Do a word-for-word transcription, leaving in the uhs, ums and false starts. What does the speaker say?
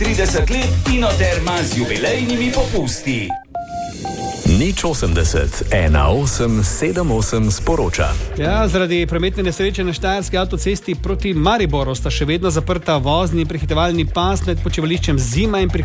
trideset let Inoterma z jubilejnimi popusti. Nič osemdeset, ena osem sedem osem sporoča. Ja, zaradi prometne nesreče na Štajerski avtocesti proti Mariboru sta še vedno zaprta vozni in prehitevalni pas med počivališčem Zima in